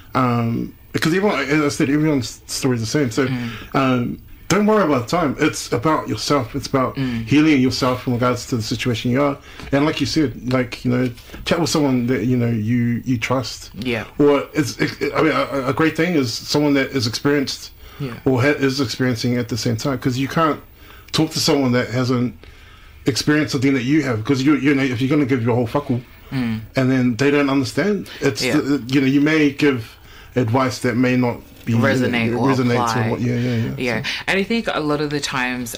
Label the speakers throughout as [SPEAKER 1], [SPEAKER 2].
[SPEAKER 1] Because everyone, as I said, everyone's story is the same. So don't worry about the time. It's about yourself. It's about healing yourself in regards to the situation you are. And like you said, like, you know, chat with someone that, you know, you trust.
[SPEAKER 2] Yeah.
[SPEAKER 1] Or I mean, a great thing is someone that is experienced or is experiencing at the same time. Because you can't talk to someone that hasn't experienced the thing that you have. Because you know, if you're going to give your whole whaku and then they don't understand, it's you know, you may give advice that may not be
[SPEAKER 2] resonate or apply.
[SPEAKER 1] To what,
[SPEAKER 2] yeah. And I think a lot of the times,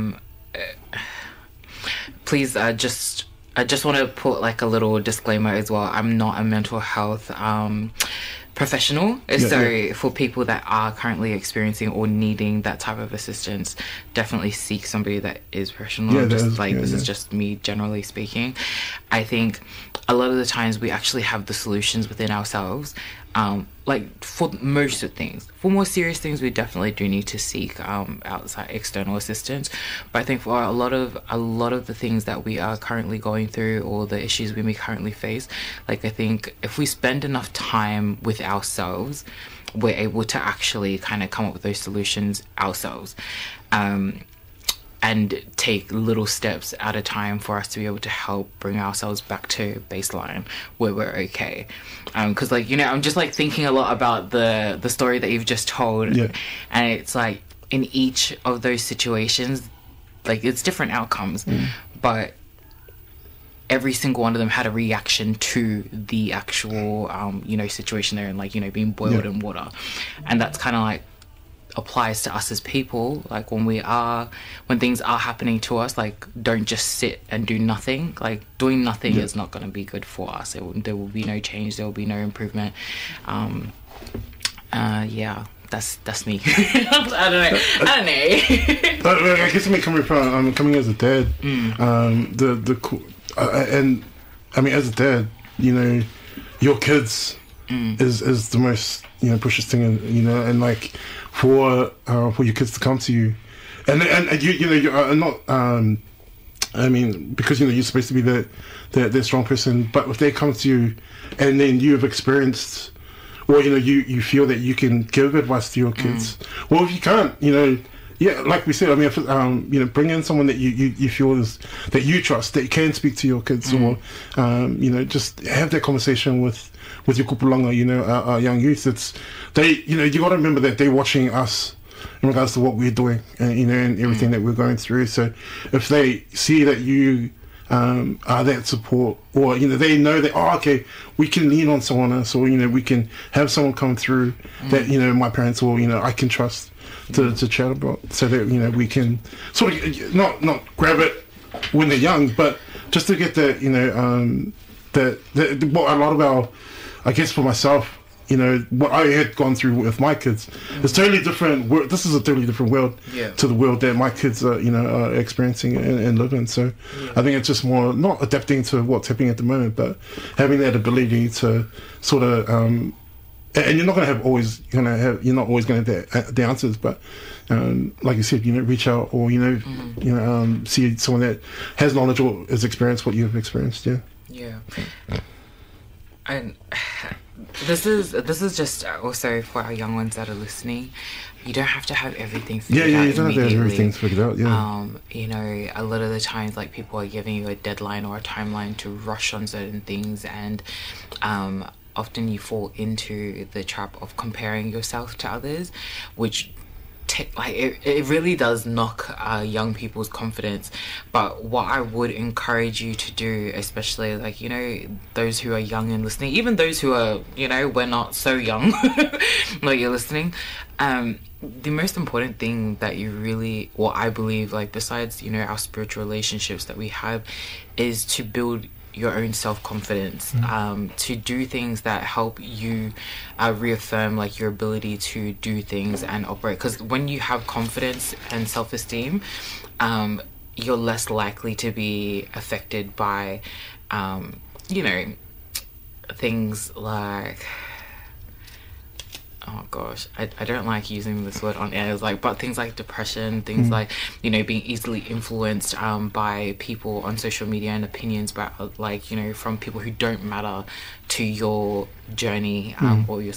[SPEAKER 2] please, I just want to put like a little disclaimer as well. I'm not a mental health professional, so for people that are currently experiencing or needing that type of assistance, definitely seek somebody that is professional. This is just me generally speaking. I think a lot of the times we actually have the solutions within ourselves. Like for most of things, for more serious things, we definitely do need to seek outside external assistance. But I think for a lot of the things that we are currently going through, or the issues we may currently face, like I think if we spend enough time with ourselves, we're able to actually kind of come up with those solutions ourselves. And take little steps at a time for us to be able to help bring ourselves back to baseline where we're okay. Because, like, you know, I'm just, like, thinking a lot about the story that you've just told. Yeah. And it's, like, in each of those situations, like, it's different outcomes. But every single one of them had a reaction to the actual, you know, situation there, and, like, you know, being boiled in water. And that's kind of, like, applies to us as people. Like when things are happening to us, like don't just sit and do nothing. Like doing nothing is not going to be good for us. There will be no change, there will be no improvement. That's me. I don't know.
[SPEAKER 1] I guess coming as a dad, and I mean, as a dad, you know, your kids is the most, you know, precious thing, and you know, and like for your kids to come to you, and you know, you're not. I mean, because you know you're supposed to be the strong person, but if they come to you, and then you have experienced, or you know, you feel that you can give advice to your kids. Well, if you can't, you know. Yeah, like we said, I mean, you know, bring in someone that you feel is that you trust, that can speak to your kids, or you know, just have that conversation with your kupulanga, you know, our young youth. You know, you got to remember that they're watching us in regards to what we're doing, you know, and everything that we're going through. So if they see that you are that support, or you know, they know that, oh, okay, we can lean on someone else, or you know, we can have someone come through that, you know, my parents, or you know, I can trust to chat about, so that you know we can sort of not grab it when they're young, but just to get that, you know, what a lot of our, I guess for myself, you know, what I had gone through with my kids is totally different. This is a totally different world to the world that my kids are, you know, are experiencing and live in. So I think it's just more not adapting to what's happening at the moment, but having that ability to sort of, and you're not going to have you're not always going to have the answers, but like you said, you know, reach out, or you know, see someone that has knowledge or has experienced what you've experienced.
[SPEAKER 2] Yeah. And this is just also for our young ones that are listening. You don't have to have everything figured out.
[SPEAKER 1] You don't have to have everything figured out.
[SPEAKER 2] You know, a lot of the times, like, people are giving you a deadline or a timeline to rush on certain things, and often you fall into the trap of comparing yourself to others, which it really does knock young people's confidence. But what I would encourage you to do, especially, like, you know, those who are young and listening, even those who are, you know, we're not so young, like, you're listening, the most important thing that you really, what I believe, like, besides, you know, our spiritual relationships that we have, is to build your own self-confidence, to do things that help you reaffirm, like, your ability to do things and operate. Because when you have confidence and self-esteem, you're less likely to be affected by, you know, things like, oh gosh, I don't like using this word on air, but things like depression, things like, you know, being easily influenced by people on social media and opinions, but like, you know, from people who don't matter to your journey or your